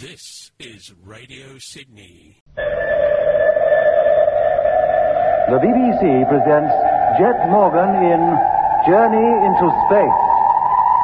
This is Radio Sydney. The BBC presents Jet Morgan in Journey into Space.